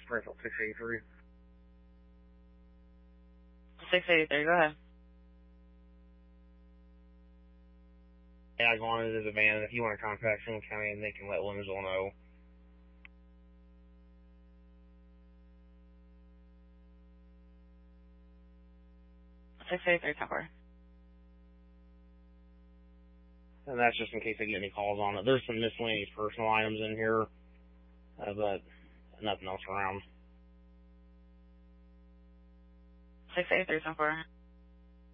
Springfield 683. 683, go ahead. Yeah, I go on into the van, and if you want to contact Shingle County, and they can let Williamsville know. 683, temporary. And that's just in case they get any calls on it. There's some miscellaneous personal items in here, but nothing else around. 683, temporary.